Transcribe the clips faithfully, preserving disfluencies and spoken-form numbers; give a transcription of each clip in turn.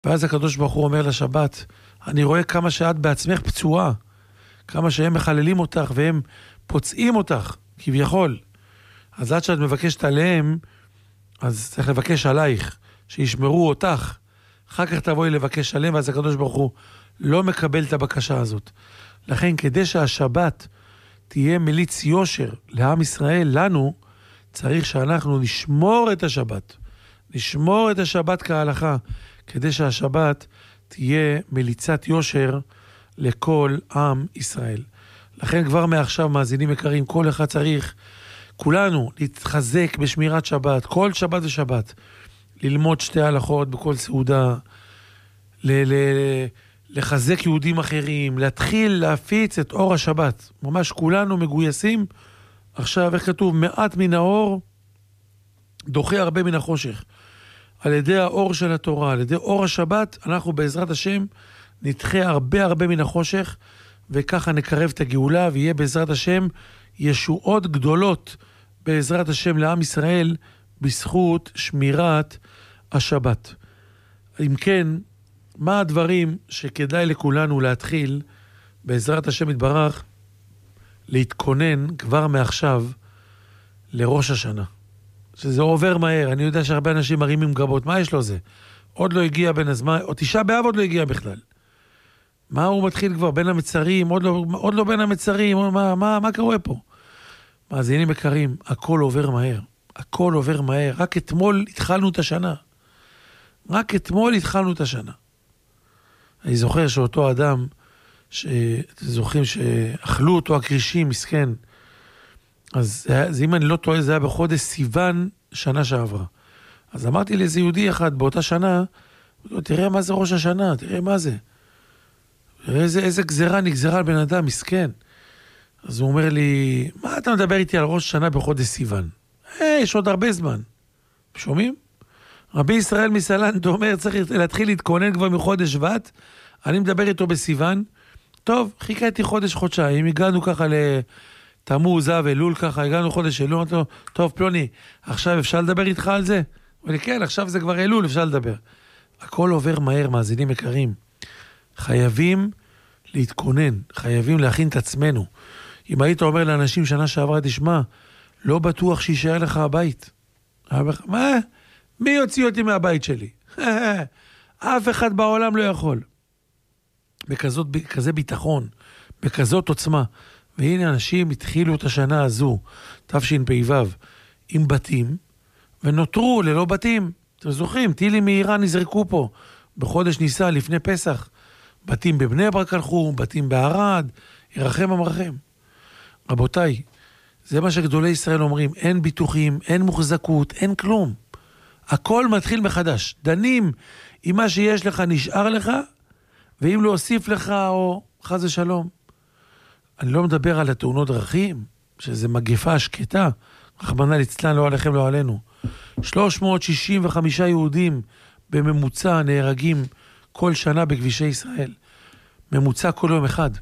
ואז הקדוש ברוך הוא אומר לשבת, אני רואה כמה שאת בעצמך פצועה, כמה שהם מחללים אותך והם פוצעים אותך, כביכול. אז עד שאת מבקשת עליהם, אז צריך לבקש עלייך, שישמרו אותך. אחר כך תבואי לבקש עליהם, ואז הקדוש ברוך הוא לא מקבל את הבקשה הזאת. לכן, כדי שהשבת תהיה מליץ יושר לעם ישראל, לנו, צריך שאנחנו נשמור את השבת. נשמור את השבת כהלכה, כדי שהשבת תהיה מליצת יושר לכל עם ישראל. לכן כבר מעכשיו, מאזינים יקרים, כל אחד צריך, כולנו, להתחזק בשמירת שבת, כל שבת ושבת, ללמוד שתי הלכות בכל סעודה, ל- ל- לחזק יהודים אחרים, להתחיל להפיץ את אור השבת. ממש כולנו מגויסים. עכשיו, איך כתוב? מעט מן האור דוחה הרבה מן החושך. על ידי האור של התורה, על ידי אור השבת, אנחנו בעזרת השם נדחה הרבה הרבה מן החושך, וככה נקרב את הגאולה, ויהיה בעזרת השם ישועות גדולות בעזרת השם לעם ישראל, בזכות שמירת השבת. אם כן, מה הדברים שכדאי לכולנו להתחיל, בעזרת השם יתברך, להתכונן כבר מעכשיו לראש השנה? שזה עובר מהר, אני יודע שהרבה אנשים מרימים גבות, מה יש לו זה? עוד לא הגיע בין הזמן, או תשעה באב עוד לא הגיע בכלל. מה הוא מתחיל כבר? בין המצרים, עוד לא, עוד לא בין המצרים, מה, מה, מה קורה פה? מאזינים יקרים, הכל עובר מהר, הכל עובר מהר, רק אתמול התחלנו את השנה. רק אתמול התחלנו את השנה. אני זוכר שאותו אדם, שאתם זוכרים שאכלו אותו הקרישים, מסכן, אז זה, אם אני לא טועה, זה היה בחודש סיוון שנה שעברה. אז אמרתי לאיזה יהודי אחד באותה שנה, תראה מה זה ראש השנה, תראה מה זה. תראה איזה, איזה גזרה נגזרה על בן אדם, מסכן. אז הוא אומר לי, מה אתה מדבר איתי על ראש השנה בחודש סיוון? אה, יש עוד הרבה זמן. שומעים? רבי ישראל מסלנט אומר, צריך להתחיל להתכונן כבר מחודש שבט, אני מדבר איתו בסיוון, טוב, חיכיתי חודש, חודשיים, הגענו ככה לתמוז, אב, אלול ככה, הגענו חודש אלול, אמרתי לו, טוב פלוני, עכשיו אפשר לדבר איתך על זה? הוא אומר, כן, עכשיו זה כבר אלול, אפשר לדבר. הכל עובר מהר, מאזינים יקרים. חייבים להתכונן, חייבים להכין את עצמנו. אם היית אומר לאנשים שנה שעברה, תשמע, לא בטוח שישאר לך הבית. מה? מי יוציא אותי מהבית שלי? אף אחד בעולם לא יכול. בכזאת, בכזה ביטחון, בכזאת עוצמה. והנה אנשים התחילו את השנה הזו, תשפ"ו, עם בתים, ונותרו ללא בתים. אתם זוכרים, טילים מאיראן נזרקו פה, בחודש ניסה לפני פסח. בתים בבני ברק הלכו, בתים בערד, ירחם המרחם. רבותיי, זה מה שגדולי ישראל אומרים, אין ביטוחים, אין מוחזקות, אין כלום. הכל מתחיל מחדש. דנים עם מה שיש לך נשאר לך, ואם לא הוסיף לך או חס ושלום. אני לא מדבר על התאונות דרכים, שזה מגפה שקטה, רחמנא ליצלן, לא עליכם לא עלינו. שלוש מאות שישים וחמישה יהודים בממוצע נהרגים כל שנה בכבישי ישראל. ממוצע כל יום אחד.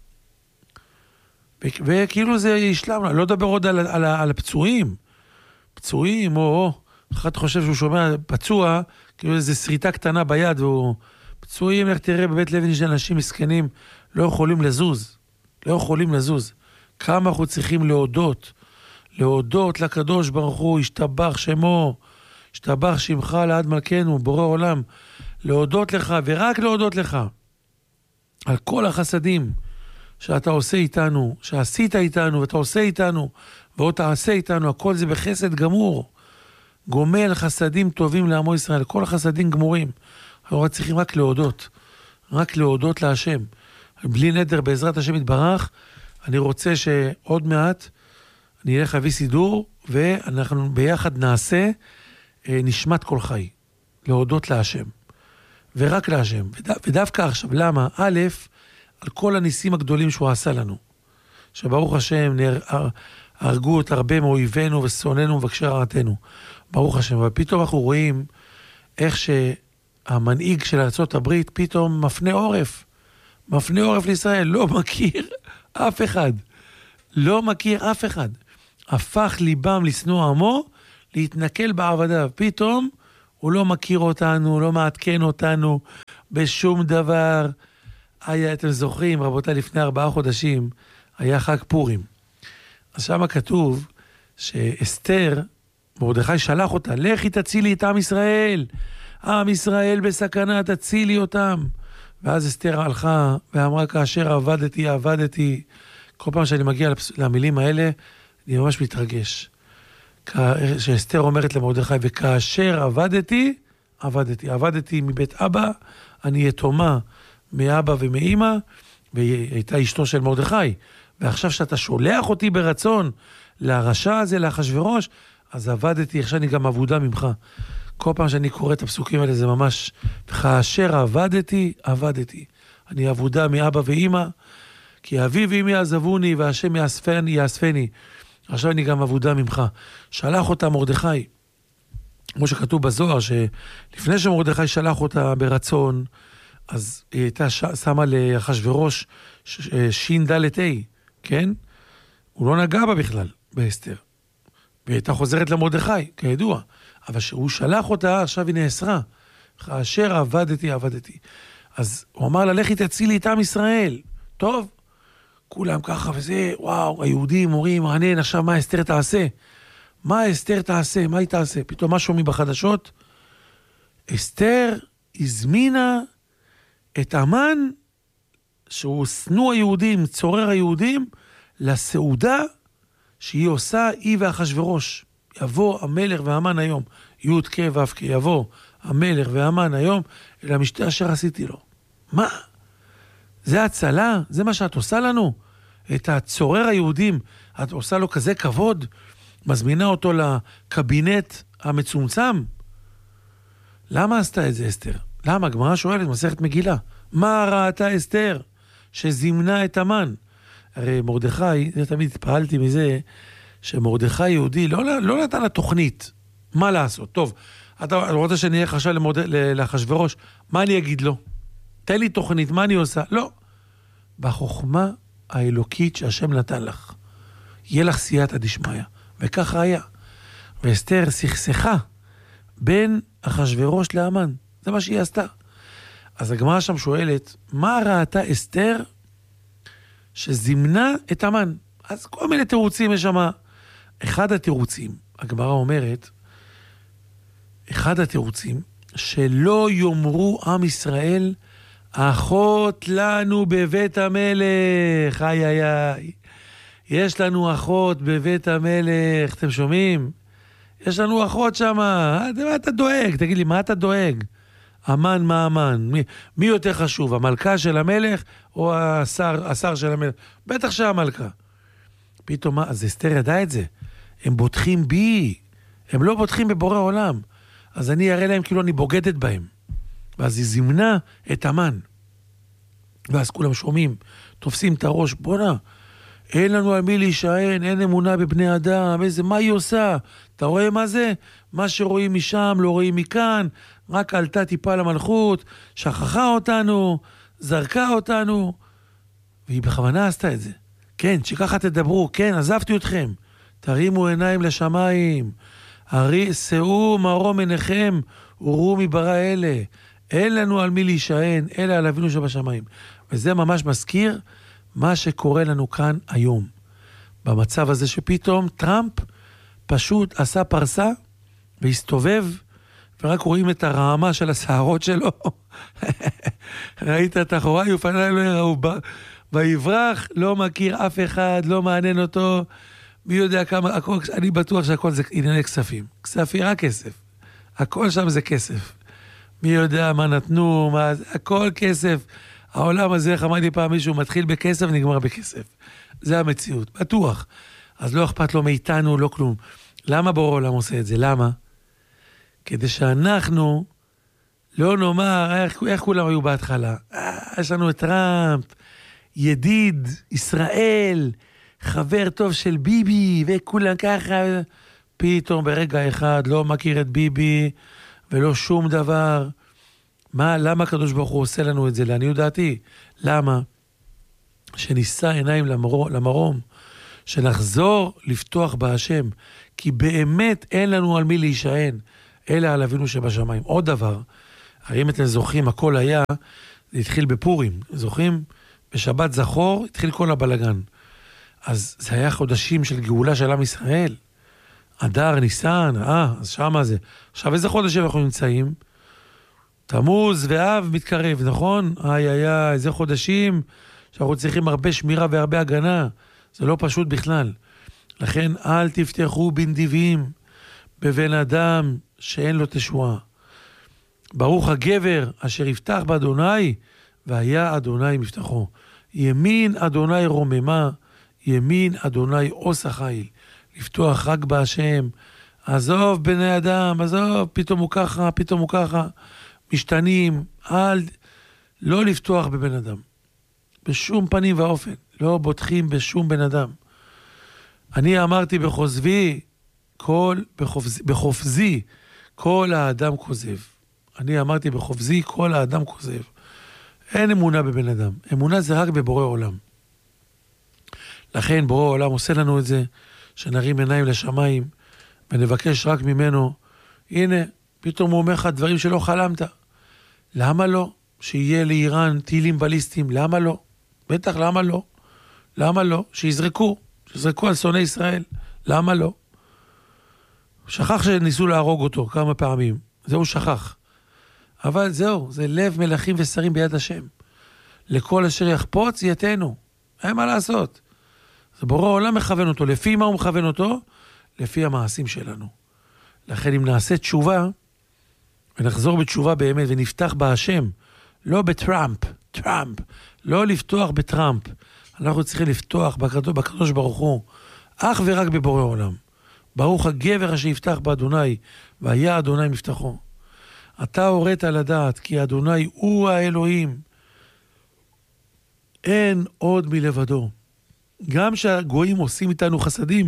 וכאילו זה ישלם, לא מדבר עוד על, על, על הפצועים. פצועים, או, או, אחד חושב שהוא שומע פצוע, כאילו איזו שריטה קטנה ביד, והוא פצועים, איך תראה בבית לוין של אנשים מסכנים, לא יכולים לזוז. לא יכולים לזוז. כמה אנחנו צריכים להודות, להודות לקדוש ברוך הוא, השתבח שמו, השתבח שמך לעד מלכנו, בורא עולם, להודות לך ורק להודות לך על כל החסדים שאתה עושה איתנו, שעשית איתנו ואתה עושה איתנו ועוד תעשה איתנו, הכל זה בחסד גמור, גומל חסדים טובים לעמו ישראל, כל החסדים גמורים. אנחנו צריכים רק להודות, רק להודות להשם, בלי נדר בעזרת השם יתברך. אני רוצה שעוד מעט אני אלך להביא סידור ואנחנו ביחד נעשה נשמת כל חי, להודות להשם ורק להשם, וד, ודווקא עכשיו, למה? א', על כל הניסים הגדולים שהוא עשה לנו, שברוך השם הרגו את הרבה מאויבינו ושונאינו ומבקשי רעתנו, ברוך השם. ופתאום אנחנו רואים איך שהמנהיג של ארצות הברית פתאום מפנה עורף, מפנה עורף לישראל, לא מכיר אף אחד, לא מכיר אף אחד, הפך ליבם לשנוא עמו, להתנכל בעבדיו. פתאום הוא לא מכיר אותנו, לא מעדכן אותנו בשום דבר. היה, אתם זוכרים, רבותיי, לפני ארבעה חודשים, היה חג פורים. אז שם כתוב שאסתר, מרדכי שלח אותה, לכי תצילי את עם ישראל, עם ישראל בסכנה, תצילי אותם. ואז אסתר הלכה ואמרה, כאשר עבדתי, עבדתי. כל פעם שאני מגיע למילים האלה, אני ממש מתרגש. שאסתר אומרת למרדכי, וכאשר עבדתי, עבדתי. עבדתי מבית אבא, אני יתומה מאבא ומאמא, והיא הייתה אשתו של מרדכי. ועכשיו שאתה שולח אותי ברצון לרשע הזה, לאחשוורוש, אז עבדתי, עכשיו אני גם עבודה ממך. כל פעם שאני קורא את הפסוקים האלה, זה ממש, כאשר עבדתי, עבדתי. אני עבודה מאבא ואמא, כי אבי ואמי יעזבוני, והשם יאספני, יאספני. עכשיו אני גם עבודה ממך. שלח אותה מרדכי, כמו שכתוב בזוהר, שלפני שמרדכי שלח אותה ברצון, אז היא הייתה שמה לאחשוורוש שין דלת אי, כן? הוא לא נגע בה בכלל, באסתר. והיא הייתה חוזרת למרדכי, כידוע. אבל שהוא שלח אותה, עכשיו היא נאסרה. כאשר עבדתי, עבדתי. אז הוא אמר לה, לכי תצילי את עם ישראל. טוב, כולם ככה וזה, וואו, היהודים אומרים, מעניין, עכשיו מה אסתר תעשה? מה אסתר תעשה? מה היא תעשה? פתאום מה שומעים בחדשות? אסתר הזמינה את המן, שהוא שנוא היהודים, צורר היהודים, לסעודה שהיא עושה, היא ואחשוורוש. יבוא המלך והמן היום, י' כ' ו' כ', יבוא המלך והמן היום, אל המשתה אשר עשיתי לו. מה? זה הצלה? זה מה שאת עושה לנו? את הצורר היהודים, את עושה לו כזה כבוד? מזמינה אותו לקבינט המצומצם? למה עשתה את זה אסתר? למה? הגמרא שואלת, מסכת מגילה. מה ראתה אסתר שזימנה את המן? הרי מרדכי, זה תמיד התפעלתי מזה, שמרדכי יהודי לא, לא נתן לה תוכנית. מה לעשות? טוב, אתה רוצה שאני אהיה חשב לאחשוורוש, מה אני אגיד לו? תן לי תוכנית, מה אני עושה? לא. בחוכמה האלוקית שהשם נתן לך, יהיה לך סייעתא דשמיא. וככה היה. ואסתר סכסכה בין אחשוורוש להמן. זה מה שהיא עשתה. אז הגמרא שם שואלת, מה ראתה אסתר שזימנה את המן? אז כל מיני תירוצים יש שם. אחד התירוצים, הגמרא אומרת, אחד התירוצים, שלא יאמרו עם ישראל, אחות לנו בבית המלך. איי איי איי. יש לנו אחות בבית המלך, אתם שומעים? יש לנו אחות שם. מה אתה דואג? תגיד לי, מה אתה דואג? המן מה המן? מי, מי יותר חשוב? המלכה של המלך או השר, השר של המלך? בטח שהמלכה. פתאום מה? אז אסתר ידע את זה. הם בוטחים בי. הם לא בוטחים בבורא עולם. אז אני אראה להם כאילו אני בוגדת בהם. ואז היא זימנה את המן. ואז כולם שומעים, תופסים את הראש, בונה, אין לנו על מי להישען, אין אמונה בבני אדם, איזה, מה היא עושה? אתה רואה מה זה? מה שרואים משם, לא רואים מכאן, רק עלתה טיפה למלכות, שכחה אותנו, זרקה אותנו, והיא בכוונה עשתה את זה. כן, שככה תדברו, כן, עזבתי אתכם, תרימו עיניים לשמיים, הרי, שאו מרום עיניכם, וראו מברא אלה, אין לנו על מי להישען, אלא על אבינו שבשמיים. וזה ממש מזכיר מה שקורה לנו כאן היום. במצב הזה שפתאום טראמפ פשוט עשה פרסה והסתובב, ורק רואים את הרעמה של השערות שלו. ראית את אחוריי ופניי לא יראו. ויברח, לא מכיר אף אחד, לא מעניין אותו. מי יודע כמה, הכל, אני בטוח שהכל זה ענייני כספים. כספים, רק כסף. הכל שם זה כסף. מי יודע מה נתנו, מה, הכל כסף. העולם הזה, איך אמרתי פעם מישהו, מתחיל בכסף, נגמר בכסף. זה המציאות, בטוח. אז לא אכפת לו מאיתנו, לא כלום. למה בורא העולם עושה את זה? למה? כדי שאנחנו לא נאמר, איך, איך כולם היו בהתחלה? אה, יש לנו את טראמפ, ידיד, ישראל, חבר טוב של ביבי, וכולם ככה. פתאום ברגע אחד לא מכיר את ביבי, ולא שום דבר. מה, למה הקדוש ברוך הוא עושה לנו את זה? לעניות דעתי. למה? שנישא עיניים למרום, למרום, שנחזור לפתוח בהשם, כי באמת אין לנו על מי להישען. אלא על אבינו שבשמיים. עוד דבר, הרי אם אתם זוכרים, הכל היה, זה התחיל בפורים. זוכרים? בשבת זכור, התחיל כל הבלגן. אז זה היה חודשים של גאולה של עם ישראל. אדר, ניסן, אה, אז שמה זה. עכשיו, איזה חודשים אנחנו נמצאים? תמוז ואב מתקרב, נכון? איי, איי, איי, איזה חודשים שאנחנו צריכים הרבה שמירה והרבה הגנה. זה לא פשוט בכלל. לכן, אל תפתחו בנדיבים בבן אדם שאין לו תשועה. ברוך הגבר אשר יפתח באדוני, והיה אדוני מפתחו. ימין אדוני רוממה, ימין אדוני עושה חיל. לפתוח רק בהשם. עזוב בני אדם, עזוב, פתאום הוא ככה, פתאום הוא ככה. משתנים, אל, לא לפתוח בבן אדם. בשום פנים ואופן. לא בוטחים בשום בן אדם. אני אמרתי בחוזבי, כל, בחופזי, בחופזי, כל האדם כוזב. אני אמרתי בחופזי, כל האדם כוזב. אין אמונה בבן אדם. אמונה זה רק בבורא עולם. לכן בורא עולם עושה לנו את זה, שנרים עיניים לשמיים, ונבקש רק ממנו, הנה, פתאום הוא אומר לך דברים שלא חלמת. למה לא? שיהיה לאיראן טילים בליסטיים, למה לא? בטח, למה לא? למה לא? שיזרקו, שיזרקו על שונאי ישראל, למה לא? שכח שניסו להרוג אותו כמה פעמים, זהו שכח. אבל זהו, זה לב מלכים ושרים ביד השם. לכל אשר יחפוץ יתנו, אין מה לעשות. זה בורא עולם מכוון אותו, לפי מה הוא מכוון אותו? לפי המעשים שלנו. לכן אם נעשה תשובה, ונחזור בתשובה באמת, ונפתח בהשם, לא בטראמפ, טראמפ, לא לפתוח בטראמפ. אנחנו צריכים לפתוח בקדוש, בקדוש ברוך הוא, אך ורק בבורא עולם. ברוך הגבר אשר יפתח באדוני, והיה אדוני מפתחו. אתה הורית לדעת, כי אדוני הוא האלוהים. אין עוד מלבדו. גם שהגויים עושים איתנו חסדים,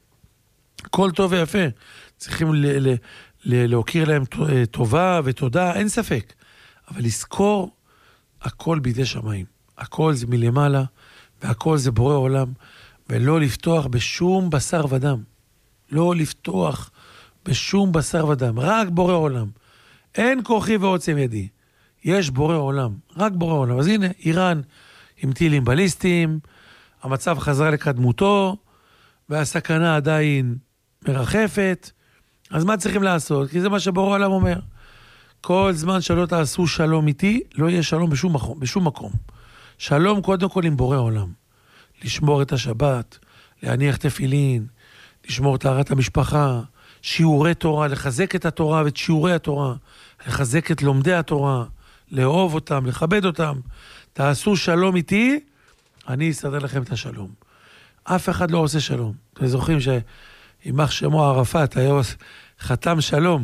כל טוב ויפה, צריכים ל- ל- ל- להוקיר להם טובה ותודה, אין ספק. אבל לזכור, הכל בידי שמיים. הכל זה מלמעלה, והכל זה בורא עולם, ולא לפתוח בשום בשר ודם. לא לפתוח בשום בשר ודם, רק בורא עולם. אין כוחי ועוצם ידי. יש בורא עולם, רק בורא עולם. אז הנה, איראן עם טילים בליסטיים, המצב חזר לקדמותו, והסכנה עדיין מרחפת. אז מה צריכים לעשות? כי זה מה שבורא עולם אומר. כל זמן שלא תעשו שלום איתי, לא יהיה שלום בשום מקום. בשום מקום. שלום קודם כל עם בורא עולם. לשמור את השבת, להניח תפילין, לשמור טהרת המשפחה, שיעורי תורה, לחזק את התורה ואת שיעורי התורה, לחזק את לומדי התורה, לאהוב אותם, לכבד אותם. תעשו שלום איתי, אני אסדר לכם את השלום. אף אחד לא עושה שלום. אתם זוכרים שימח שמו ערפאת, היה חתם שלום.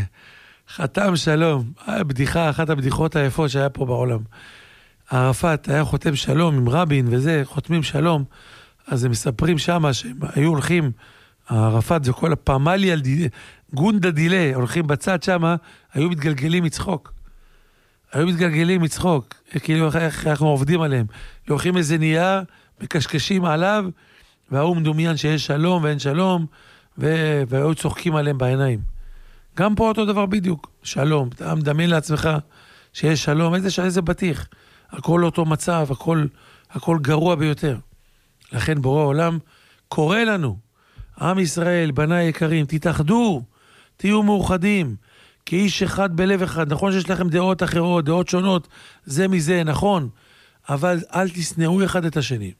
חתם שלום. בדיחה, אחת הבדיחות היפות שהיה פה בעולם. ערפאת היה חותם שלום עם רבין וזה, חותמים שלום. אז הם מספרים שמה שהם היו הולכים, ערפאת וכל הפמליה, גונדה דילה, הולכים בצד שמה, היו מתגלגלים מצחוק. היו מתגלגלים מצחוק. כאילו איך אנחנו עובדים עליהם. לוקחים איזה נייר, מקשקשים עליו, והוא מדומיין שיש שלום ואין שלום, ו... והיו צוחקים עליהם בעיניים. גם פה אותו דבר בדיוק. שלום. אתה מדמיין לעצמך שיש שלום. איזה, איזה בטיח. הכל אותו מצב, הכל, הכל גרוע ביותר. לכן בורא העולם קורא לנו, עם ישראל, בני יקרים, תתאחדו, תהיו מאוחדים, כאיש אחד בלב אחד. נכון שיש לכם דעות אחרות, דעות שונות, זה מזה, נכון, אבל אל תשנאו אחד את השני.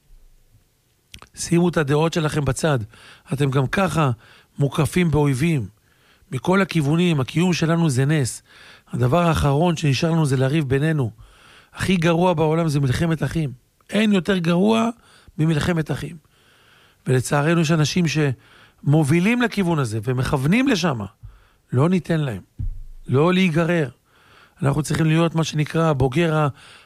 שימו את הדעות שלכם בצד. אתם גם ככה מוקפים באויבים. מכל הכיוונים, הקיום שלנו זה נס. הדבר האחרון שנשאר לנו זה לריב בינינו. הכי גרוע בעולם זה מלחמת אחים. אין יותר גרוע ממלחמת אחים. ולצערנו יש אנשים שמובילים לכיוון הזה ומכוונים לשם. לא ניתן להם. לא להיגרר. אנחנו צריכים להיות מה שנקרא הבוגר,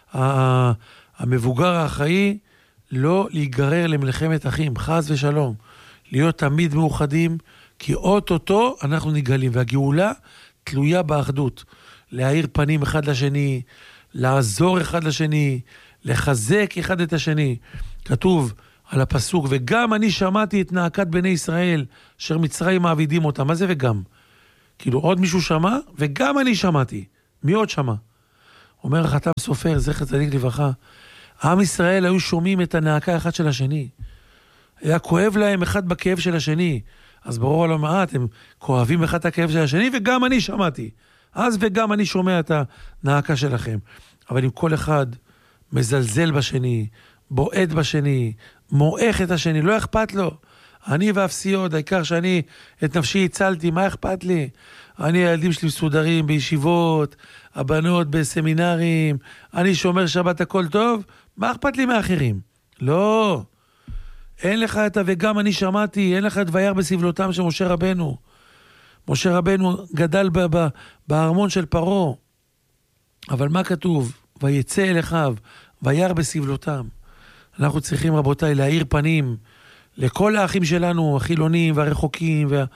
המבוגר האחראי, לא להיגרר למלחמת אחים, חס ושלום. להיות תמיד מאוחדים, כי אוטוטו אנחנו נגלים, והגאולה תלויה באחדות. להאיר פנים אחד לשני, לעזור אחד לשני, לחזק אחד את השני. כתוב על הפסוק, וגם אני שמעתי את נאקת בני ישראל, אשר מצרים מעבידים אותם. מה זה וגם? כאילו עוד מישהו שמע, וגם אני שמעתי. מי עוד שמע? אומר החתם סופר, זכר צדיק לברכה, עם ישראל היו שומעים את הנעקה אחד של השני. היה כואב להם אחד בכאב של השני. אז ברור לא מעט, הם כואבים אחד את הכאב של השני, וגם אני שמעתי. אז וגם אני שומע את הנעקה שלכם. אבל אם כל אחד מזלזל בשני, בועט בשני, מועך את השני, לא אכפת לו. אני ואפסיות, העיקר שאני את נפשי הצלתי, מה אכפת לי? אני, הילדים שלי מסודרים בישיבות, הבנות בסמינרים, אני שומר שבת הכל טוב, מה אכפת לי מאחרים? לא. אין לך את וגם אני שמעתי, אין לך את וירא בסבלותם של משה רבנו. משה רבנו גדל ב- ב- בארמון של פרעה. אבל מה כתוב? ויצא אל אחיו, וירא בסבלותם. אנחנו צריכים, רבותיי, להאיר פנים לכל האחים שלנו, החילונים והרחוקים, וה...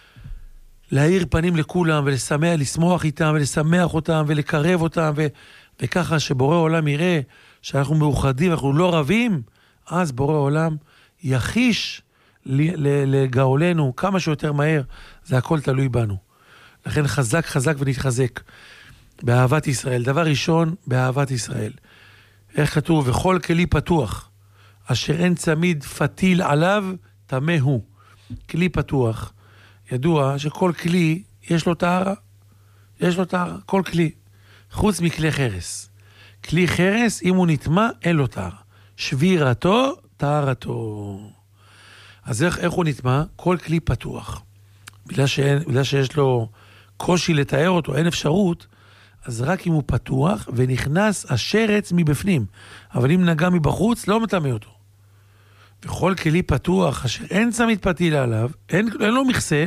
להאיר פנים לכולם, ולשמח, לשמוח איתם, ולשמח אותם, ולקרב אותם, ו... וככה שבורא עולם יראה שאנחנו מאוחדים, אנחנו לא רבים, אז בורא עולם יחיש לגאולנו כמה שיותר מהר, זה הכל תלוי בנו. לכן חזק חזק ונתחזק באהבת ישראל. דבר ראשון, באהבת ישראל. איך כתוב? וכל כלי פתוח, אשר אין צמיד פתיל עליו, טמא הוא. כלי פתוח. ידוע שכל כלי יש לו טהרה. יש לו טהרה, כל כלי. חוץ מכלי חרס. כלי חרס, אם הוא נטמא, אין לו טהרה. שבירתו, טהרתו. אז איך, איך הוא נטמא? כל כלי פתוח. בגלל, שאין, בגלל שיש לו קושי לתאר אותו, אין אפשרות, אז רק אם הוא פתוח ונכנס השרץ מבפנים. אבל אם נגע מבחוץ, לא מטמא אותו. וכל כלי פתוח, אשר אין צמיד פתיל עליו, אין, אין לו מכסה,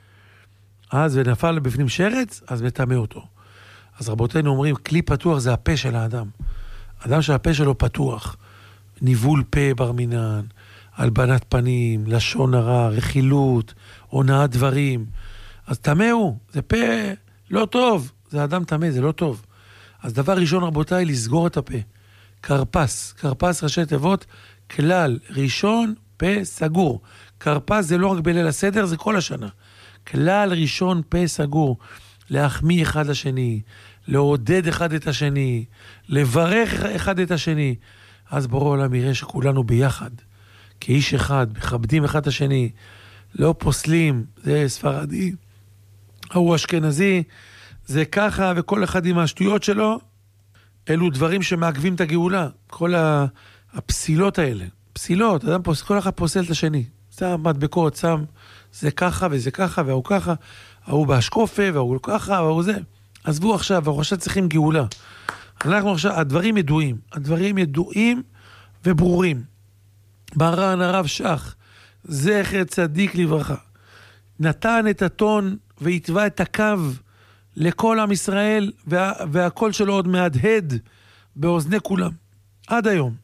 אז ונפל לבפנים שרץ, אז מטמא אותו. אז רבותינו אומרים, כלי פתוח זה הפה של האדם. אדם שהפה שלו פתוח, ניבול פה בר מינן, הלבנת פנים, לשון הרע, רכילות, הונאת דברים. אז טמא הוא, זה פה לא טוב, זה אדם טמא, זה לא טוב. אז דבר ראשון רבותיי, לסגור את הפה. קרפס, קרפס ראשי תיבות, כלל ראשון, פה סגור. קרפס זה לא רק בליל הסדר, זה כל השנה. כלל ראשון, פה סגור. להחמיא אחד לשני, לעודד אחד את השני, לברך אחד את השני. אז ברור עולם יראה שכולנו ביחד, כאיש אחד, מכבדים אחד את השני, לא פוסלים, זה ספרדי, הוא אשכנזי, זה ככה, וכל אחד עם השטויות שלו, אלו דברים שמעכבים את הגאולה, כל הפסילות האלה, פסילות, אדם פוס, כל אחד פוסל את השני, שם מדבקות, שם, זה ככה וזה ככה, והוא ככה, ההוא באשקופה, והוא ככה, והוא זה. עזבו עכשיו, אנחנו עכשיו צריכים גאולה. אנחנו עכשיו, הדברים ידועים, הדברים ידועים וברורים. מרן הרב שך, זכר צדיק לברכה, נתן את הטון והתווה את הקו לכל עם ישראל, וה, והקול שלו עוד מהדהד באוזני כולם, עד היום.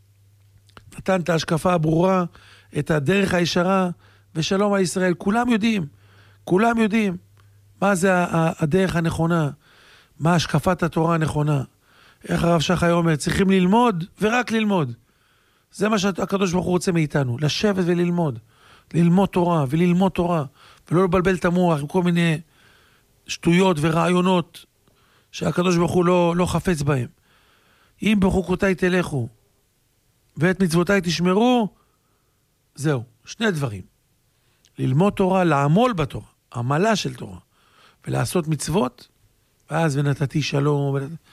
נתן את ההשקפה הברורה, את הדרך הישרה, ושלום על ישראל. כולם יודעים, כולם יודעים מה זה הדרך הנכונה, מה השקפת התורה הנכונה. איך הרב שך היום אומר, צריכים ללמוד ורק ללמוד. זה מה שהקדוש ברוך הוא רוצה מאיתנו, לשבת וללמוד. ללמוד תורה וללמוד תורה, ולא לבלבל את המוח עם כל מיני שטויות ורעיונות שהקדוש ברוך הוא לא, לא חפץ בהם. אם בחוקותיי תלכו ואת מצוותיי תשמרו, זהו, שני דברים. ללמוד תורה, לעמול בתורה, עמלה של תורה, ולעשות מצוות, ואז ונתתי שלום,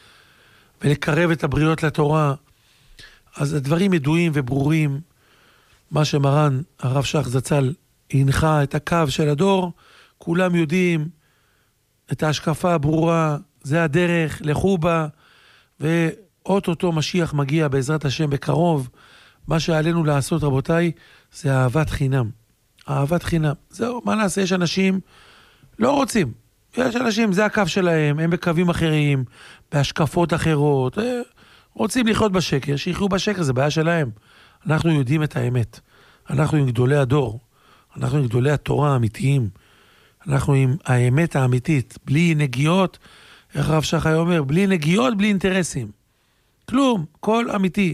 ולקרב את הבריות לתורה. אז הדברים ידועים וברורים, מה שמרן הרב שך זצ"ל הנחה את הקו של הדור, כולם יודעים את ההשקפה הברורה, זה הדרך, לכו בה, ואוטוטו משיח מגיע בעזרת השם בקרוב. מה שעלינו לעשות רבותיי, זה אהבת חינם. אהבת חינם. זהו, מה נעשה? יש אנשים לא רוצים. יש אנשים, זה הקו שלהם, הם בקווים אחרים, בהשקפות אחרות, רוצים לחיות בשקר, שיחיו בשקר, זה בעיה שלהם. אנחנו יודעים את האמת. אנחנו עם גדולי הדור. אנחנו עם גדולי התורה האמיתיים. אנחנו עם האמת האמיתית, בלי נגיעות, איך הרב שך היה אומר, בלי נגיעות, בלי אינטרסים. כלום, כל אמיתי.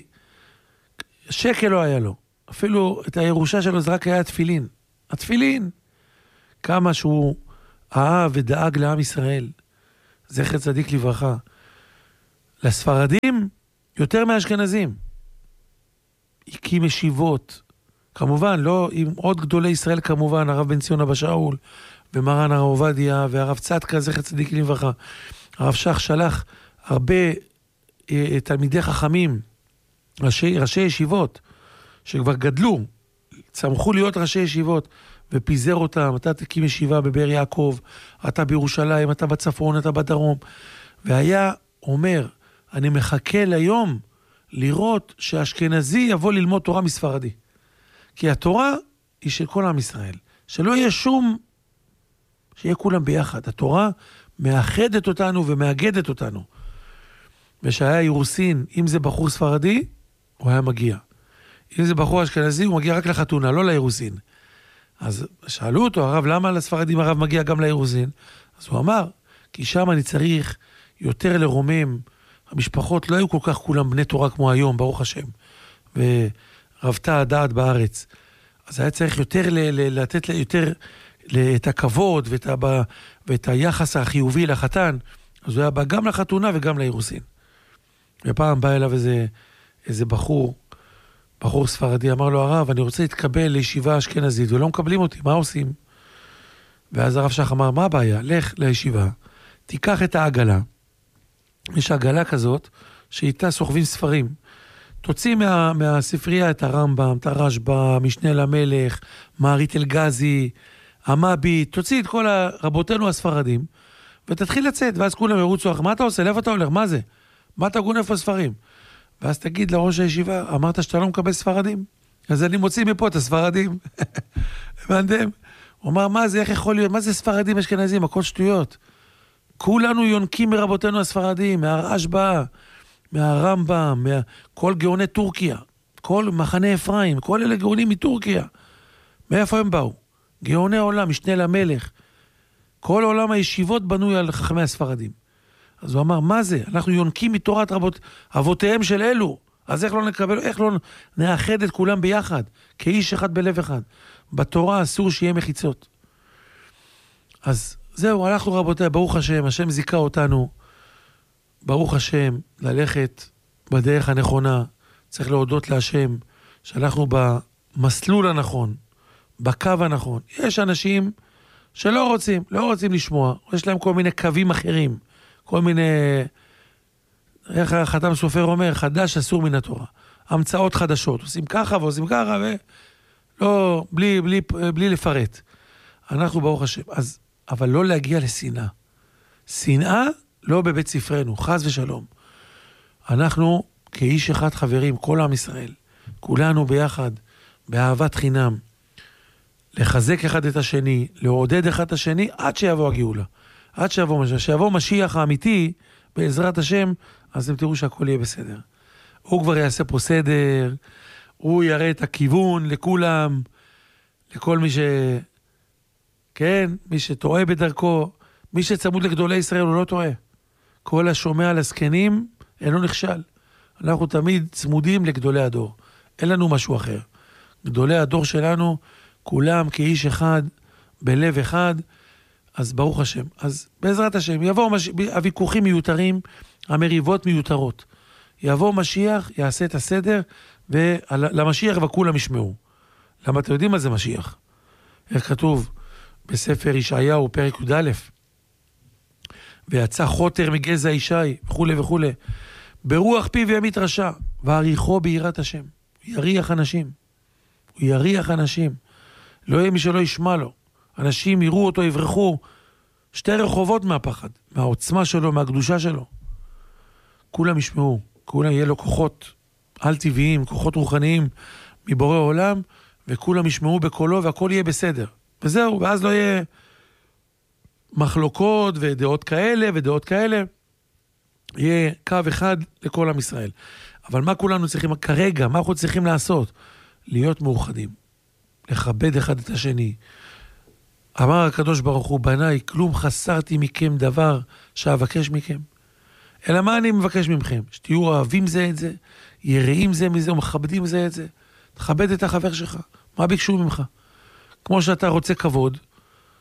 שקל לא היה לו. אפילו את הירושה שלו זה רק היה התפילין. התפילין. כמה שהוא אהב ודאג לעם ישראל, זכר צדיק לברכה. לספרדים יותר מהאשכנזים. הקים ישיבות, כמובן, לא עם עוד גדולי ישראל כמובן, הרב בן ציון אבא שאול, ומרן הרב עובדיה, והרב צדקה, זכר צדיק לברכה. הרב שך שלח הרבה אה, תלמידי חכמים, ראשי, ראשי ישיבות, שכבר גדלו, צמחו להיות ראשי ישיבות, ופיזר אותם. אתה תקים ישיבה בבאר יעקב, אתה בירושלים, אתה בצפון, אתה בדרום. והיה אומר, אני מחכה ליום לראות שהאשכנזי יבוא ללמוד תורה מספרדי. כי התורה היא של כל עם ישראל. שלא יהיה שום, שיהיה כולם ביחד. התורה מאחדת אותנו ומאגדת אותנו. ושהיה אירוסין, אם זה בחור ספרדי, הוא היה מגיע. אם זה בחור אשכנזי, הוא מגיע רק לחתונה, לא לאירוסין. אז שאלו אותו, הרב, למה לספרדים הרב מגיע גם לאירוסין? אז הוא אמר, כי שם אני צריך יותר לרומם. המשפחות לא היו כל כך כולם בני תורה כמו היום, ברוך השם. ורבתה הדעת בארץ. אז היה צריך יותר ל- ל- לתת יותר את הכבוד ואת, ה- ואת היחס החיובי לחתן. אז הוא היה בא גם לחתונה וגם לאירוסין. ופעם בא אליו איזה, איזה בחור, בחור ספרדי, אמר לו, הרב, אני רוצה להתקבל לישיבה אשכנזית, ולא מקבלים אותי, מה עושים? ואז הרב שך אמר, מה הבעיה? לך לישיבה, תיקח את העגלה, יש עגלה כזאת, שאיתה סוחבים ספרים, תוציא מה, מהספרייה את הרמב"ם, את הרשב"א, משנה למלך, מערית אלגזי, המביט, תוציא את כל רבותינו הספרדים, ותתחיל לצאת, ואז כולם ירוצו, מה אתה עושה? לאיפה אתה הולך? מה זה? מה אתה גונב הספרים? ואז תגיד לראש הישיבה, אמרת שאתה לא מקבל ספרדים? אז אני מוציא מפה את הספרדים. הבנתם? הוא אמר, מה זה, איך יכול להיות? מה זה ספרדים אשכנזים? הכל שטויות. כולנו יונקים מרבותינו הספרדים, מהרשב"א, מהרמב"ם, כל גאוני טורקיה, כל מחנה אפרים, כל אלה גאונים מטורקיה. מאיפה הם באו? גאוני עולם, משנה למלך. כל עולם הישיבות בנוי על חכמי הספרדים. אז הוא אמר, מה זה? אנחנו יונקים מתורת רבות, אבותיהם של אלו. אז איך לא נקבל, איך לא נאחד את כולם ביחד, כאיש אחד בלב אחד. בתורה אסור שיהיה מחיצות. אז זהו, הלכנו רבותיי, ברוך השם, השם זיכה אותנו, ברוך השם, ללכת בדרך הנכונה. צריך להודות להשם, שאנחנו במסלול הנכון, בקו הנכון. יש אנשים שלא רוצים, לא רוצים לשמוע, יש להם כל מיני קווים אחרים, כל מיני, איך החתם סופר אומר, חדש אסור מן התורה. המצאות חדשות, עושים ככה ועושים ככה, ולא, בלי, בלי, בלי לפרט. אנחנו ברוך השם. אז, אבל לא להגיע לשנאה. שנאה לא בבית ספרנו, חס ושלום. אנחנו כאיש אחד חברים, כל עם ישראל, כולנו ביחד, באהבת חינם, לחזק אחד את השני, לעודד אחד את השני, עד שיבוא הגאולה. עד שיבוא משיח. שיבוא משיח האמיתי, בעזרת השם, אז אתם תראו שהכל יהיה בסדר. הוא כבר יעשה פה סדר, הוא יראה את הכיוון לכולם, לכל מי ש... כן, מי שטועה בדרכו, מי שצמוד לגדולי ישראל הוא לא טועה. כל השומע על הזקנים אינו נכשל. אנחנו תמיד צמודים לגדולי הדור. אין לנו משהו אחר. גדולי הדור שלנו, כולם כאיש אחד, בלב אחד, אז ברוך השם. אז בעזרת השם, יבואו מש... הוויכוחים מיותרים, המריבות מיותרות. יבוא משיח, יעשה את הסדר, ולמשיח וכולם ישמעו. למה אתם יודעים מה זה משיח? איך כתוב בספר ישעיהו, פרק י"א, ויצא חוטר מגזע ישי, וכו' וכו'. ברוח פיו ימית רשע, ועריכו ביראת השם. הוא יריח אנשים. הוא יריח אנשים. לא יהיה מי שלא ישמע לו. אנשים יראו אותו, יברחו שתי רחובות מהפחד, מהעוצמה שלו, מהקדושה שלו. כולם ישמעו, כולם יהיה לו כוחות על טבעיים, כוחות רוחניים מבורא עולם, וכולם ישמעו בקולו והכל יהיה בסדר. וזהו, ואז לא יהיה מחלוקות ודעות כאלה ודעות כאלה. יהיה קו אחד לכל עם ישראל. אבל מה כולנו צריכים, כרגע, מה אנחנו צריכים לעשות? להיות מאוחדים. לכבד אחד את השני. אמר הקדוש ברוך הוא, בניי, כלום חסרתי מכם דבר שאבקש מכם. אלא מה אני מבקש מכם? שתהיו אוהבים זה את זה, יראים זה מזה ומכבדים זה את זה. תכבד את החבר שלך. מה ביקשו ממך? כמו שאתה רוצה כבוד,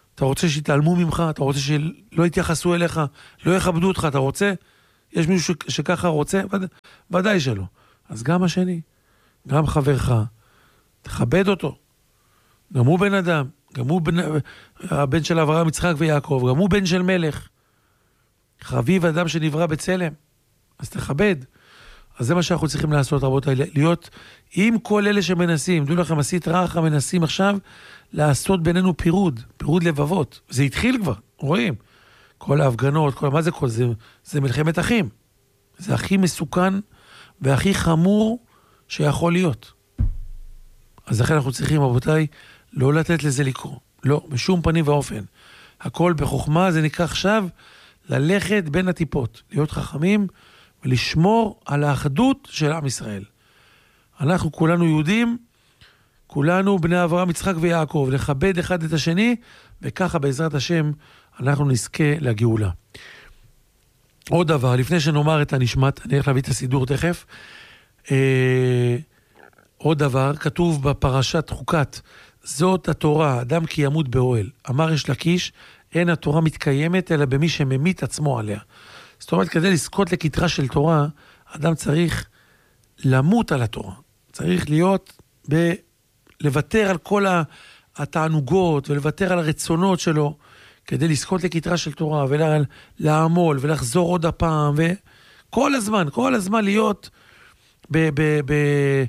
אתה רוצה שיתעלמו ממך, אתה רוצה שלא יתייחסו אליך, לא יכבדו אותך, אתה רוצה? יש מישהו ש- שככה רוצה? וד... ודאי שלא. אז גם השני, גם חברך, תכבד אותו. גם הוא בן אדם, גם הוא בן... הבן של אברהם, יצחק ויעקב, גם הוא בן של מלך. חביב אדם שנברא בצלם. אז תכבד. אז זה מה שאנחנו צריכים לעשות, רבותיי, להיות עם כל אלה שמנסים. דעו לכם, עשית רעך מנסים עכשיו לעשות בינינו פירוד, פירוד לבבות. זה התחיל כבר, רואים. כל ההפגנות, כל... מה זה כל זה? זה מלחמת אחים. זה הכי מסוכן והכי חמור שיכול להיות. אז לכן אנחנו צריכים, רבותיי, לא לתת לזה לקרוא. לא, בשום פנים ואופן. הכל בחוכמה, זה נקרא עכשיו ללכת בין הטיפות, להיות חכמים ולשמור על האחדות של עם ישראל. אנחנו כולנו יהודים, כולנו בני אברהם, יצחק ויעקב, לכבד אחד את השני, וככה בעזרת השם אנחנו נזכה לגאולה. עוד דבר, לפני שנאמר את הנשמת, אני הולך להביא את הסידור תכף, אה, עוד דבר, כתוב בפרשת חוקת, זאת התורה, אדם כי ימות באוהל. אמר יש לקיש, אין התורה מתקיימת, אלא במי שממית עצמו עליה. זאת אומרת, כדי לזכות לכתרה של תורה, אדם צריך למות על התורה. צריך להיות, ב... לוותר על כל התענוגות, ולוותר על הרצונות שלו, כדי לזכות לכתרה של תורה, ולעמול, ולחזור עוד הפעם, וכל הזמן, כל הזמן להיות ב... ב... ב...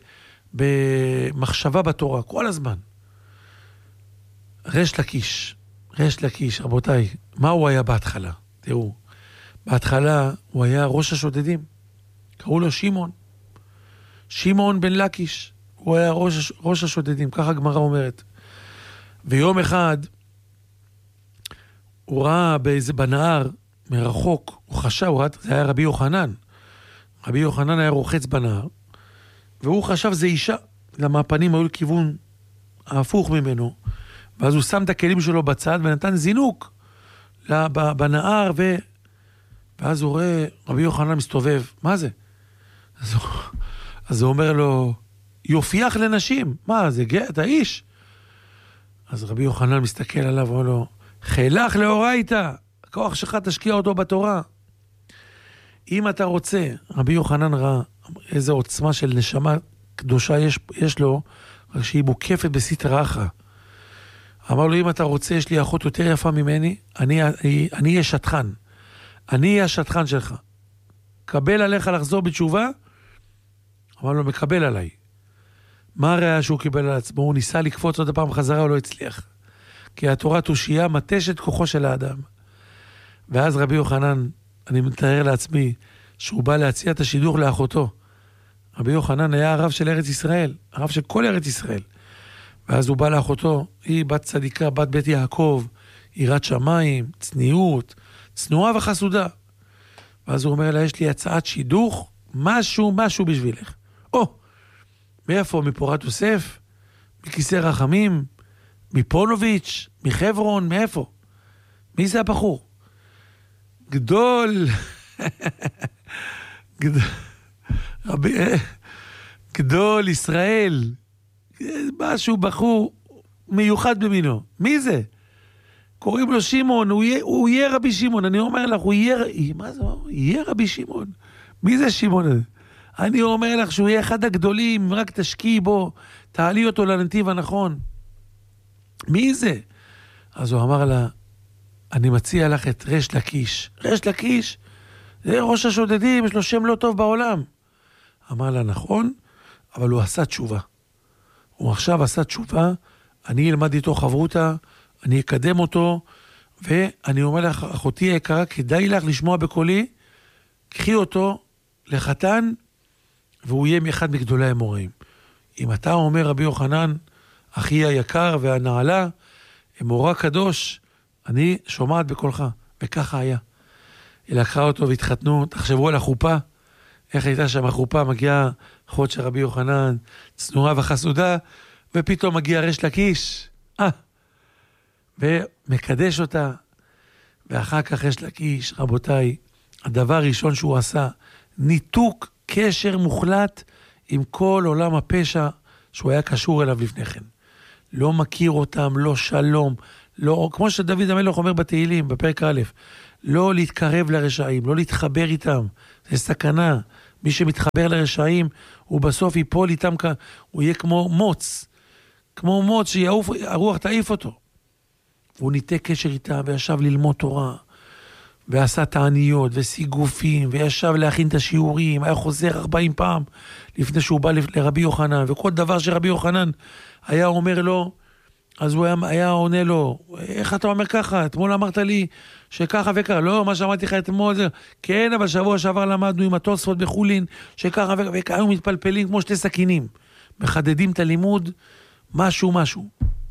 במחשבה בתורה, כל הזמן. רש לקיש, רש לקיש, רבותיי, מה הוא היה בהתחלה? תראו, בהתחלה הוא היה ראש השודדים, קראו לו שמעון, שמעון בן לקיש, הוא היה ראש, ראש השודדים, ככה הגמרא אומרת. ויום אחד, הוא ראה באיזה בנהר, מרחוק, הוא חשב, הוא ראה, זה היה רבי יוחנן, רבי יוחנן היה רוחץ בנהר, והוא חשב זה אישה, למה הפנים היו לכיוון ההפוך ממנו, ואז הוא שם את הכלים שלו בצד ונתן זינוק בנהר, ו... ואז הוא רואה רבי יוחנן מסתובב, מה זה? אז הוא, אז הוא אומר לו, יופייך לנשים, מה זה, גאה, אתה איש? אז רבי יוחנן מסתכל עליו ואומר לו, חילך לאורייתא, הכוח שלך תשקיע אותו בתורה. אם אתה רוצה, רבי יוחנן ראה איזו עוצמה של נשמה קדושה יש, יש לו, רק שהיא מוקפת בסטרא אחרא. אמר לו, אם אתה רוצה, יש לי אחות יותר יפה ממני, אני, אני, אני אהיה שטחן. אני אהיה השטחן שלך. קבל עליך לחזור בתשובה? אמר לו, מקבל עליי. מה הראיה שהוא קיבל על עצמו? הוא ניסה לקפוץ עוד הפעם חזרה, הוא לא הצליח. כי התורה תושייה מתשת כוחו של האדם. ואז רבי יוחנן, אני מתאר לעצמי, שהוא בא להציע את השידוך לאחותו. רבי יוחנן היה הרב של ארץ ישראל, הרב של כל ארץ ישראל. ואז הוא בא לאחותו, היא בת צדיקה, בת בית יעקב, יראת שמיים, צניעות, צנועה וחסודה. ואז הוא אומר לה, יש לי הצעת שידוך, משהו, משהו בשבילך. או, מאיפה? מפורת יוסף? מכיסא רחמים? מפונוביץ'? מחברון? מאיפה? מי זה הבחור? גדול, גדול, רבי, גדול ישראל, משהו בחור מיוחד במינו. מי זה? קוראים לו שמעון, הוא יהיה, הוא יהיה רבי שמעון, אני אומר לך, הוא יהיה, מה זה? הוא יהיה רבי שמעון. מי זה שמעון? אני אומר לך שהוא יהיה אחד הגדולים, רק תשקיעי בו, תעלי אותו לנתיב הנכון. מי זה? אז הוא אמר לה, אני מציע לך את רש לקיש. רש לקיש, זה ראש השודדים, יש לו שם לא טוב בעולם. אמר לה, נכון, אבל הוא עשה תשובה. הוא עכשיו עשה תשובה, אני אלמד איתו חברותה, אני אקדם אותו, ואני אומר לך, אחותי היקרה, כדאי לך לשמוע בקולי, קחי אותו לחתן, והוא יהיה מאחד מגדולי המוראים. אם אתה אומר, רבי יוחנן, אחי היקר והנעלה, מורה קדוש, אני שומעת בקולך, וככה היה. היא לקחה אותו והתחתנו, תחשבו על החופה, איך הייתה שם החופה, מגיעה אחות של רבי יוחנן, צנועה וחסודה, ופתאום מגיע רש לקיש, אה, ומקדש אותה, ואחר כך רש לקיש, רבותיי, הדבר הראשון שהוא עשה, ניתוק קשר מוחלט עם כל עולם הפשע שהוא היה קשור אליו לפני כן. לא מכיר אותם, לא שלום, לא, כמו שדוד המלך אומר בתהילים, בפרק א', לא להתקרב לרשעים, לא להתחבר איתם, זה סכנה. מי שמתחבר לרשעים, הוא בסוף ייפול איתם, הוא יהיה כמו מוץ, כמו מוץ שיעוף, הרוח תעיף אותו. והוא ניתק קשר איתם, וישב ללמוד תורה, ועשה תעניות וסיגופים, וישב להכין את השיעורים, היה חוזר ארבעים פעם, לפני שהוא בא לרבי יוחנן, וכל דבר שרבי יוחנן היה אומר לו, אז הוא היה, היה עונה לו, איך אתה אומר ככה? אתמול אמרת לי שככה וככה, לא, מה שאמרתי לך אתמול זה, כן, אבל שבוע שעבר למדנו עם התוספות בחולין, שככה וככה, היו מתפלפלים כמו שתי סכינים, מחדדים את הלימוד, משהו משהו.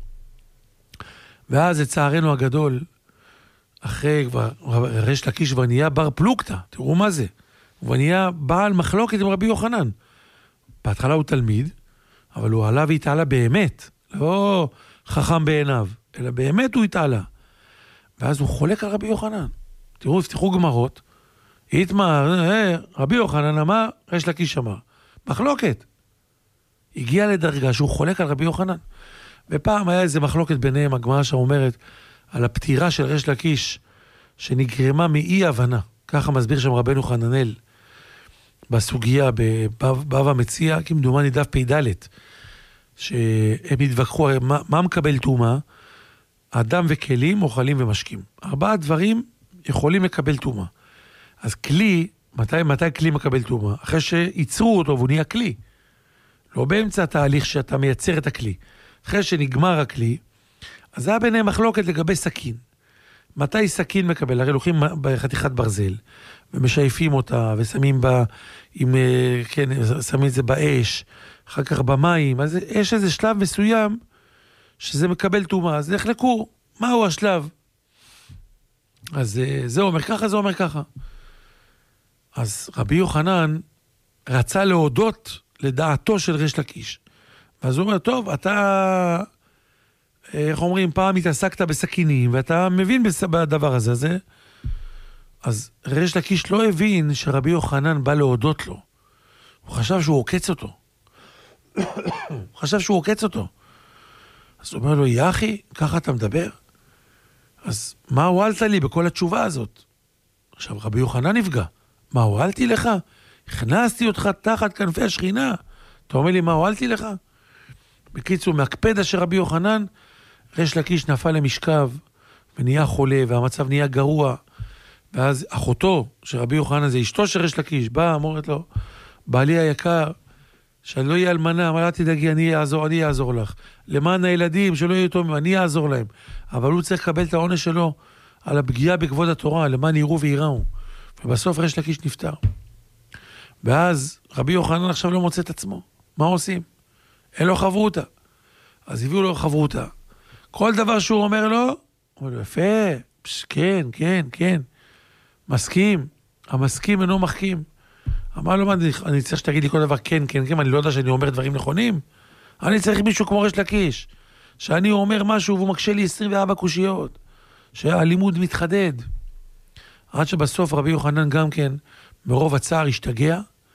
ואז לצערנו הגדול, אחרי כבר, ריש לקיש כבר נהיה בר פלוגתא, תראו מה זה, הוא נהיה בעל מחלוקת עם רבי יוחנן. בהתחלה הוא תלמיד, אבל הוא עלה והתעלה באמת, לא חכם בעיניו, אלא באמת הוא התעלה. ואז הוא חולק על רבי יוחנן. תראו, הפתחו גמרות, התמר, אה, רבי יוחנן אמר, ריש לקיש אמר. מחלוקת. הגיע לדרגה שהוא חולק על רבי יוחנן. ופעם היה איזה מחלוקת ביניהם, הגמרא שאומרת, על הפטירה של ריש לקיש, שנגרמה מאי הבנה. ככה מסביר שם רבנו חננאל, בסוגיה, בבבא מציעא, כמדומני דף פ"ד, שהם התווכחו, מה, מה מקבל טומאה? אדם וכלים, אוכלים ומשקים. ארבעה דברים יכולים לקבל טומאה. אז כלי, מתי, מתי כלי מקבל טומאה? אחרי שייצרו אותו והוא נהיה כלי. לא באמצע התהליך שאתה מייצר את הכלי. אחרי שנגמר הכלי, אז זה היה ביניהם מחלוקת לגבי סכין. מתי סכין מקבל? הרי לוקחים בחתיכת ברזל, ומשייפים אותה, ושמים בה, עם, כן, שמים את זה באש, אחר כך במים, אז יש איזה שלב מסוים, שזה מקבל טומאה, אז נחלקו, מהו השלב? אז זה אומר ככה, זה אומר ככה. אז רבי יוחנן רצה להודות לדעתו של ריש לקיש. ואז הוא אומר, טוב, אתה, איך אומרים, פעם התעסקת בסכינים, ואתה מבין בדבר הזה, זה... אז ריש לקיש לא הבין שרבי יוחנן בא להודות לו. הוא חשב שהוא עוקץ אותו. הוא חשב שהוא עוקץ אותו. אז הוא אומר לו, יא אחי, ככה אתה מדבר? אז מה הועלת לי בכל התשובה הזאת? עכשיו רבי יוחנן נפגע. מה הועלתי לך? הכנסתי אותך תחת כנפי השכינה. אתה אומר לי, מה הועלתי לך? בקיצור, מהקפדה של רבי יוחנן, ריש לקיש נפל למשכב, ונהיה חולה, והמצב נהיה גרוע. ואז אחותו של רבי יוחנן, זה אשתו של ריש לקיש, באה, אמרת לו, בעלי היקר, שאני לא אהיה אלמנה, אבל אל תדאגי, אני אעזור, אני אעזור לך. למען הילדים, שלא יהיו טובים, אני אעזור להם. אבל הוא צריך לקבל את העונש שלו על הפגיעה בכבוד התורה, למען יראו ויראו. ובסוף ריש לקיש נפטר. ואז רבי יוחנן עכשיו לא מוצא את עצמו. מה עושים? אין לו חברותה. אז הביאו לו חברותה. כל דבר שהוא אומר לו, הוא אומר לו, יפה, פש, כן, כן, כן. מסכים. המסכים אינו מחכים. אמר לו, אני, אני צריך שתגיד לי כל דבר, כן, כן, כן, אני לא יודע שאני אומר דברים נכונים. אני צריך מישהו כמו ריש לקיש, שאני אומר משהו והוא מקשה לי עשרים וארבע קושיות, שהלימוד מתחדד. עד שבסוף רבי יוחנן גם כן, מרוב הצער השתגע,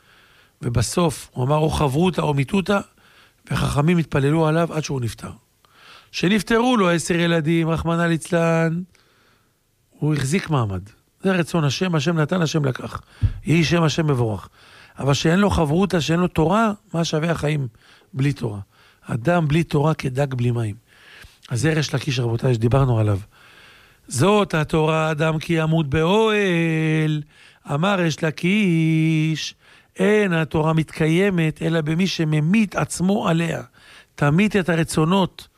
ובסוף הוא אמר, או חברותה או מיתותה, וחכמים התפללו עליו עד שהוא נפטר. שנפטרו לו עשר ילדים, רחמנא ליצלן, הוא החזיק מעמד. זה רצון השם, השם נתן, השם לקח. יהי שם השם מבורך. אבל שאין לו חברותה, שאין לו תורה, מה שווה החיים בלי תורה? אדם בלי תורה כדג בלי מים. אז זה ריש לקיש רבותיי שדיברנו עליו. זאת התורה אדם כי ימות באוהל, אמר ריש לקיש, אין התורה מתקיימת אלא במי שממית עצמו עליה. תמית את הרצונות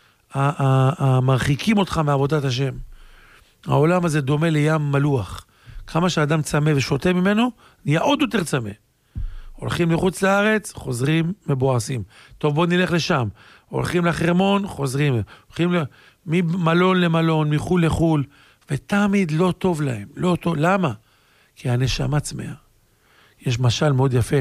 המרחיקים אותך מעבודת השם. העולם הזה דומה לים מלוח. כמה שאדם צמא ושותה ממנו, נהיה עוד יותר צמא. הולכים לחוץ לארץ, חוזרים מבואסים. טוב, בוא נלך לשם. הולכים לחרמון, חוזרים. הולכים ממלון למלון, מחול לחול, ותמיד לא טוב להם. לא טוב. למה? כי הנשמה צמאה. יש משל מאוד יפה.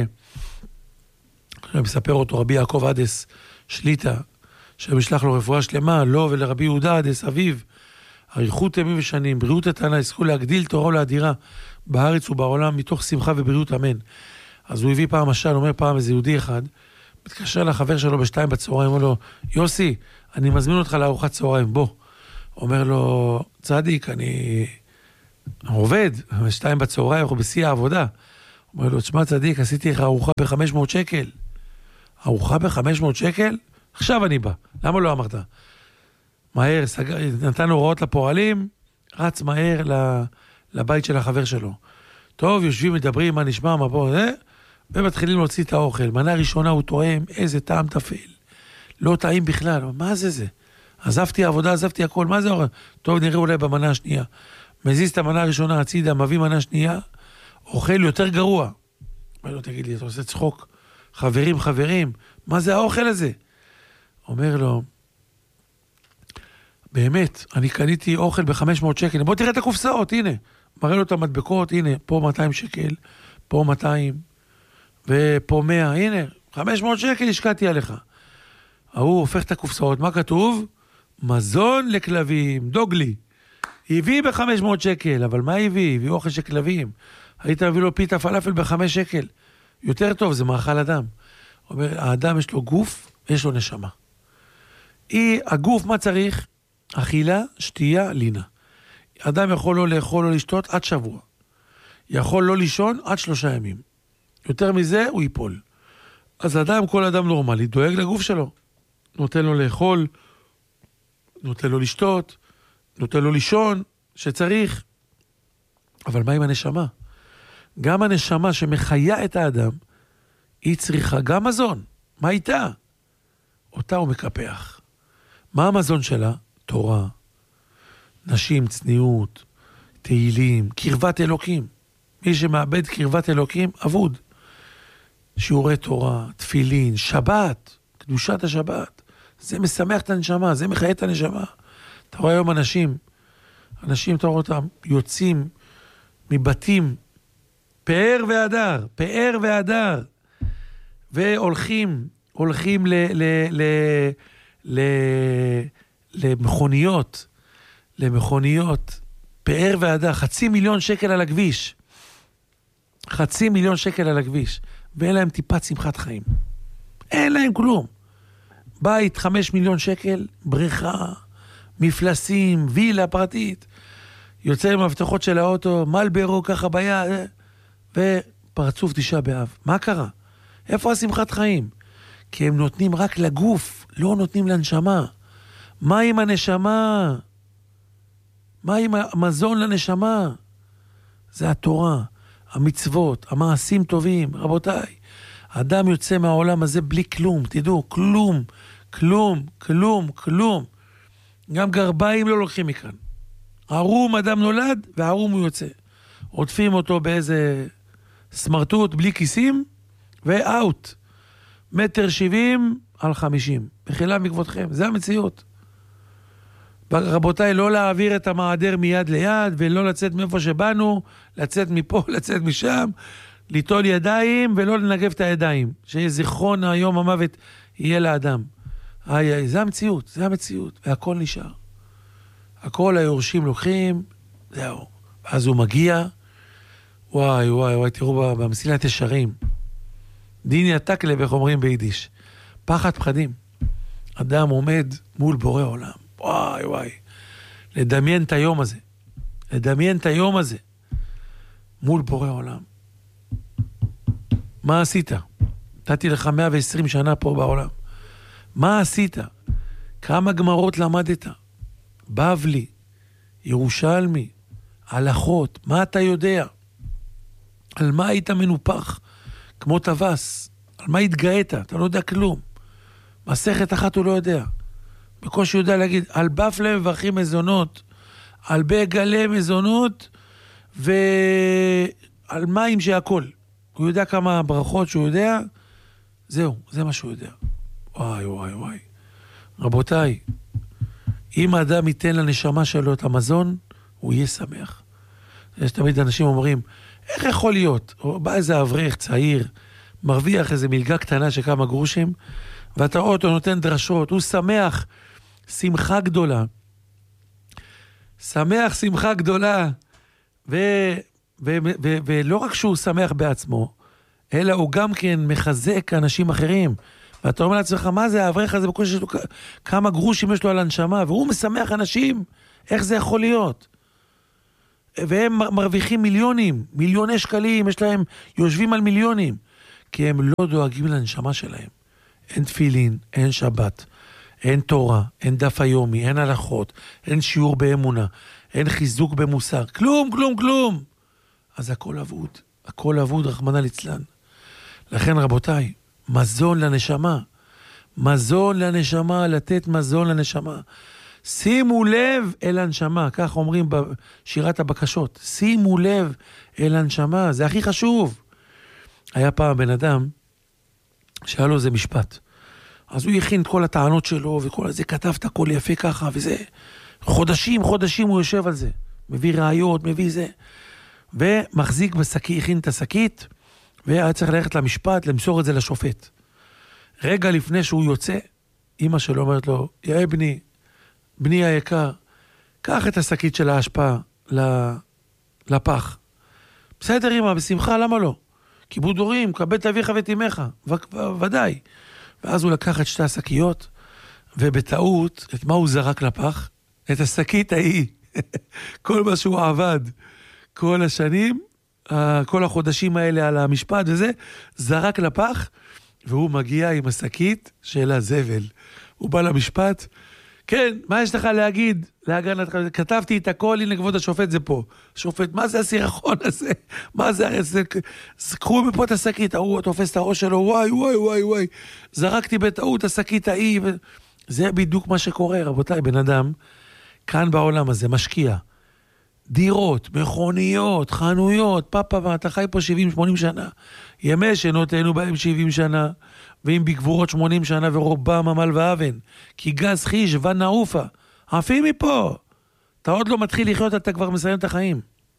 אני מספר אותו רבי יעקב עדס שליטה, שמשלח לו רפואה שלמה, לו ולרבי יהודה עדס אביו, אריכות ימים ושנים, בריאות איתנה, יזכו להגדיל תורה ולאדירה בארץ ובעולם מתוך שמחה ובריאות אמן. אז הוא הביא פעם משל, אומר פעם איזה יהודי אחד, מתקשר לחבר שלו בשתיים בצהריים, אומר לו, יוסי, אני מזמין אותך לארוחת צהריים, בוא. אומר לו, צדיק, אני עובד, שתיים בצהריים, אנחנו בשיא העבודה. אומר לו, תשמע צדיק, עשיתי לך ארוחה ב-חמש מאות שקל. ארוחה ב-חמש מאות שקל? עכשיו אני בא. למה לא אמרת? מהר, סג... נתן הוראות לפועלים, רץ מהר לבית של החבר שלו. טוב, יושבים, מדברים, מה נשמע, מה בוא, אה? ומתחילים להוציא את האוכל. מנה ראשונה הוא טועם, איזה טעם תפל. לא טעים בכלל. מה זה זה? עזבתי העבודה, עזבתי הכל, מה זה אוכל? טוב, נראה אולי במנה השנייה. מזיז את המנה הראשונה הצידה, מביא מנה שנייה, אוכל יותר גרוע. אומר לו, תגיד לי, אתה עושה צחוק? חברים, חברים, מה זה האוכל הזה? אומר לו, באמת, אני קניתי אוכל ב-חמש מאות שקל, בוא תראה את הקופסאות, הנה. מראה לו את המדבקות, הנה, פה מאתיים שקל, פה מאתיים, ופה מאה, הנה, חמש מאות שקל השקעתי עליך. הוא הופך את הקופסאות, מה כתוב? מזון לכלבים, דוגלי. הביא ב-חמש מאות שקל, אבל מה הביא? הביא אוכל של כלבים. היית מביא לו פיתה פלאפל ב-חמש שקל. יותר טוב, זה מאכל אדם. אומר, האדם יש לו גוף, יש לו נשמה. היא, הגוף, מה צריך? אכילה, שתייה, לינה. אדם יכול לא לאכול או לשתות עד שבוע. יכול לא לישון עד שלושה ימים. יותר מזה, הוא ייפול. אז אדם, כל אדם נורמלי, דואג לגוף שלו. נותן לו לאכול, נותן לו לשתות, נותן לו לישון, שצריך. אבל מה עם הנשמה? גם הנשמה שמחיה את האדם, היא צריכה גם מזון. מה איתה? אותה הוא מקפח. מה המזון שלה? תורה, נשים, צניעות, תהילים, קרבת אלוקים. מי שמאבד קרבת אלוקים, אבוד. שיעורי תורה, תפילין, שבת, קדושת השבת. זה משמח את הנשמה, זה מחיה את הנשמה. אתה רואה היום אנשים, אנשים, אתה רואה אותם, יוצאים מבתים, פאר והדר, פאר והדר, והולכים, הולכים ל, ל, ל, ל, למכוניות, למכוניות, פאר והדר, חצי מיליון שקל על הכביש, חצי מיליון שקל על הכביש, ואין להם טיפת שמחת חיים. אין להם כלום. בית, חמש מיליון שקל, בריכה, מפלסים, וילה פרטית, יוצא עם המפתחות של האוטו, מלברו ככה ביד, ופרצוף תשעה באב. מה קרה? איפה השמחת חיים? כי הם נותנים רק לגוף, לא נותנים לנשמה. מה עם הנשמה? מה עם המזון לנשמה? זה התורה, המצוות, המעשים טובים. רבותיי, האדם יוצא מהעולם הזה בלי כלום, תדעו, כלום, כלום, כלום, כלום. גם גרביים לא לוקחים מכאן. ערום אדם נולד, וערום הוא יוצא. עוטפים אותו באיזה סמרטוט בלי כיסים, ואוט. מטר שבעים על חמישים. בחילה מכבודכם, זה המציאות. רבותיי, לא להעביר את המעדר מיד ליד, ולא לצאת מאיפה שבאנו, לצאת מפה, לצאת משם, ליטול ידיים, ולא לנגב את הידיים. שיהיה זיכרון היום המוות יהיה לאדם. איי, איי, זה המציאות, זה המציאות, והכל נשאר. הכל היורשים לוקחים, זהו. ואז הוא מגיע, וואי, וואי, וואי, תראו במסילת ישרים. דיני התקלב, איך אומרים ביידיש. פחד פחדים. אדם עומד מול בורא עולם. וואי, וואי. לדמיין את היום הזה. לדמיין את היום הזה. מול בורא עולם. מה עשית? נתתי לך מאה ועשרים שנה פה בעולם. מה עשית? כמה גמרות למדת? בבלי, ירושלמי, הלכות, מה אתה יודע? על מה היית מנופח? כמו טווס, על מה התגאית? אתה לא יודע כלום. מסכת אחת הוא לא יודע. בקושי יודע להגיד, על בפלה מברכים מזונות, על בגלה מזונות, ועל מים שהכל. הוא יודע כמה ברכות שהוא יודע, זהו, זה מה שהוא יודע. וואי, וואי, וואי. רבותיי, אם האדם ייתן לנשמה שלו את המזון, הוא יהיה שמח. יש תמיד אנשים אומרים, איך יכול להיות? או בא איזה אברך צעיר, מרוויח איזה מלגה קטנה של כמה גרושים, ואתה רואה אותו נותן דרשות, הוא שמח, שמחה גדולה. שמח שמחה גדולה, ו, ו, ו, ו, ולא רק שהוא שמח בעצמו, אלא הוא גם כן מחזק אנשים אחרים. ואתה אומר לעצמך, מה זה האברך הזה? בקושי יש לו כמה גרושים יש לו על הנשמה, והוא משמח אנשים. איך זה יכול להיות? והם מרוויחים מיליונים, מיליוני שקלים, יש להם, יושבים על מיליונים, כי הם לא דואגים לנשמה שלהם. אין תפילין, אין שבת, אין תורה, אין דף היומי, אין הלכות, אין שיעור באמונה, אין חיזוק במוסר, כלום, כלום, כלום. אז הכל אבוד, הכל אבוד, רחמנא ליצלן. לכן רבותיי, מזון לנשמה, מזון לנשמה, לתת מזון לנשמה. שימו לב אל הנשמה, כך אומרים בשירת הבקשות, שימו לב אל הנשמה, זה הכי חשוב. היה פעם בן אדם, שהיה לו איזה משפט, אז הוא הכין את כל הטענות שלו, וכל זה כתב את הכל יפה ככה, וזה, חודשים, חודשים הוא יושב על זה, מביא ראיות, מביא זה, ומחזיק בשקית, הכין את השקית, והיה צריך ללכת למשפט, למסור את זה לשופט. רגע לפני שהוא יוצא, אמא שלו אומרת לו, יא בני, בני היקר, קח את השקית של ההשפעה לפח. בסדר אמא, בשמחה, למה לא? כיבוד הורים, קבל את אביך ואת אמך, ודאי. ואז הוא לקח את שתי השקיות, ובטעות, את מה הוא זרק לפח? את השקית ההיא. כל מה שהוא עבד, כל השנים, כל החודשים האלה על המשפט וזה, זרק לפח, והוא מגיע עם השקית של הזבל. הוא בא למשפט, כן, מה יש לך להגיד? להגנת, כתבתי את הכל, הנה כבוד השופט זה פה. שופט, מה זה הסירחון הזה? מה זה? זה קחו מפה את השקית, הוא תופס את הראש שלו, וואי, וואי, וואי, וואי. זרקתי בטעות השקית ההיא. ו... זה בדיוק מה שקורה, רבותיי, בן אדם, כאן בעולם הזה, משקיע. דירות, מכוניות, חנויות, פאפה, אתה חי פה שבעים שמונים שנה. ימי שנותינו בהם שבעים שנה, ואם בגבורות שמונים שנה ורובם עמל ואבן, כי גז חיש ונעופה, עפים מפה. אתה עוד לא מתחיל לחיות, אתה כבר מסיים את החיים.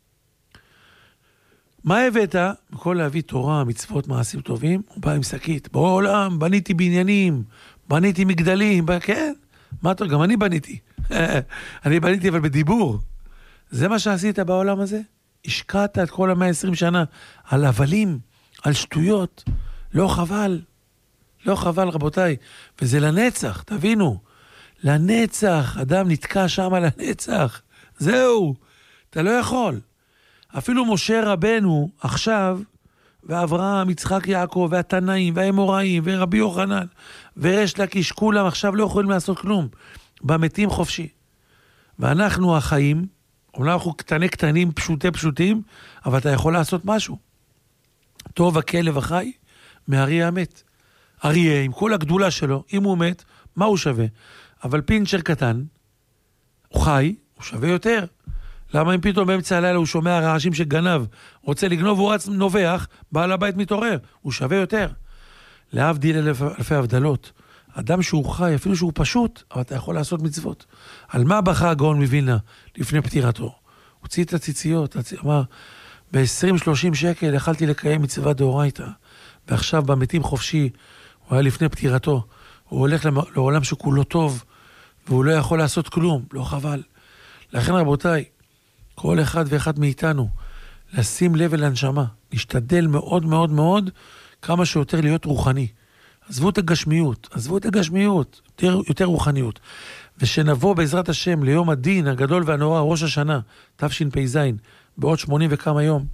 מה הבאת? בכל להביא תורה, מצוות, מעשים טובים, הוא בא עם שקית. בעולם בניתי בניינים, בניתי מגדלים, כן? מה אתה, גם אני בניתי. אני בניתי אבל בדיבור. זה מה שעשית בעולם הזה? השקעת את כל המאה עשרים שנה על הבלים, על שטויות. לא חבל. לא חבל, רבותיי. וזה לנצח, תבינו. לנצח. אדם נתקע שם על הנצח. זהו. אתה לא יכול. אפילו משה רבנו עכשיו, ואברהם, יצחק, יעקב, והתנאים, והאמוראים, ורבי יוחנן, ורש לקיש, כולם עכשיו לא יכולים לעשות כלום. במתים חופשי. ואנחנו החיים, אומנם אנחנו קטני קטנים, פשוטי פשוטים, אבל אתה יכול לעשות משהו. טוב הכלב החי, מאריה המת. אריה, עם כל הגדולה שלו, אם הוא מת, מה הוא שווה? אבל פינצ'ר קטן, הוא חי, הוא שווה יותר. למה אם פתאום באמצע הלילה הוא שומע רעשים שגנב, רוצה לגנוב, הוא רץ נובח, בעל הבית מתעורר, הוא שווה יותר. להבדיל אלף, אלפי הבדלות. אדם שהוא חי, אפילו שהוא פשוט, אבל אתה יכול לעשות מצוות. על מה בכה הגאון מווילנה לפני פטירתו? הוא ציא את הציציות, אמר, ב-עשרים שלושים שקל יכלתי לקיים מצווה דאורייתא, ועכשיו במתים חופשי, הוא היה לפני פטירתו, הוא הולך לעולם שכולו טוב, והוא לא יכול לעשות כלום, לא חבל. לכן רבותיי, כל אחד ואחד מאיתנו, לשים לב אל הנשמה, נשתדל מאוד מאוד מאוד, כמה שיותר להיות רוחני. עזבו את הגשמיות, עזבו את הגשמיות, יותר, יותר רוחניות. ושנבוא בעזרת השם ליום הדין הגדול והנורא, ראש השנה, תשפ"ז, בעוד שמונים וכמה יום.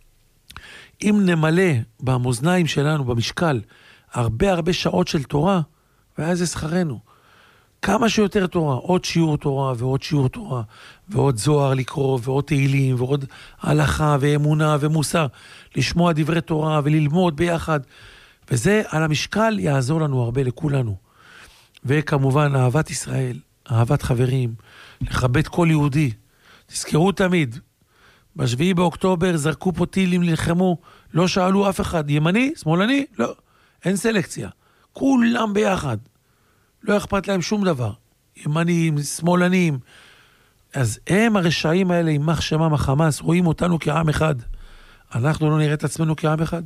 אם נמלא במאזניים שלנו, במשקל, הרבה הרבה שעות של תורה, ואז זה שכרנו. כמה שיותר תורה, עוד שיעור תורה ועוד שיעור תורה, ועוד זוהר לקרוא, ועוד תהילים, ועוד הלכה ואמונה ומוסר, לשמוע דברי תורה וללמוד ביחד, וזה על המשקל יעזור לנו הרבה לכולנו. וכמובן אהבת ישראל, אהבת חברים, לכבד כל יהודי. תזכרו תמיד, בשביעי באוקטובר זרקו פה טילים, נלחמו, לא שאלו אף אחד, ימני, שמאלני, לא, אין סלקציה. כולם ביחד. לא אכפת להם שום דבר. ימנים, שמאלנים. אז הם הרשעים האלה, יימח שמם החמאס, רואים אותנו כעם אחד. אנחנו לא נראה את עצמנו כעם אחד?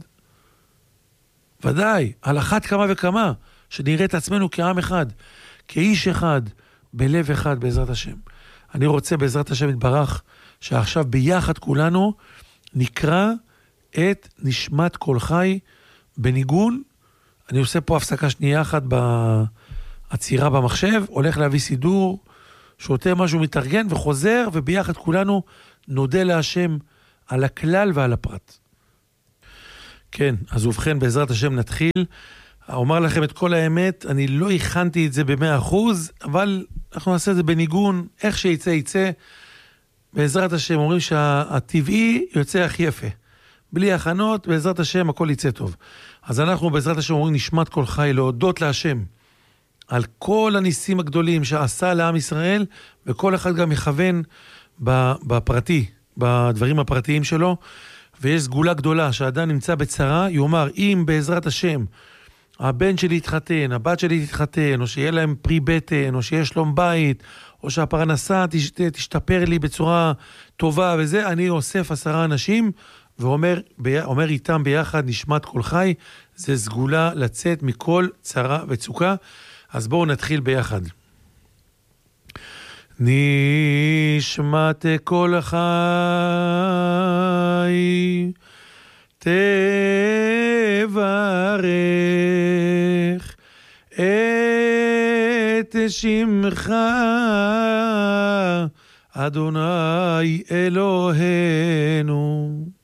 ודאי, על אחת כמה וכמה, שנראה את עצמנו כעם אחד, כאיש אחד, בלב אחד בעזרת השם. אני רוצה בעזרת השם יתברך, שעכשיו ביחד כולנו נקרא את נשמת כל חי בניגון. אני עושה פה הפסקה שנייה אחת בעצירה במחשב, הולך להביא סידור, שותה משהו, מתארגן וחוזר, וביחד כולנו נודה להשם על הכלל ועל הפרט. כן, אז ובכן, בעזרת השם נתחיל. אומר לכם את כל האמת, אני לא הכנתי את זה במאה אחוז, אבל אנחנו נעשה את זה בניגון, איך שיצא יצא. בעזרת השם אומרים שהטבעי יוצא הכי יפה. בלי הכנות, בעזרת השם הכל יצא טוב. אז אנחנו בעזרת השם אומרים נשמת כל חי, להודות להשם על כל הניסים הגדולים שעשה לעם ישראל, וכל אחד גם יכוון בפרטי, בדברים הפרטיים שלו, ויש סגולה גדולה, שאדם נמצא בצרה, יאמר, אם בעזרת השם, הבן שלי יתחתן, הבת שלי תתחתן, או שיהיה להם פרי בטן, או שיהיה שלום בית, או שהפרנסה תשתפר לי בצורה טובה וזה, אני אוסף עשרה אנשים, ואומר אומר איתם ביחד, נשמת כל חי, זה סגולה לצאת מכל צרה וצוקה. אז בואו נתחיל ביחד. נשמת כל חי, תברך את שמך, אדוני אלוהינו.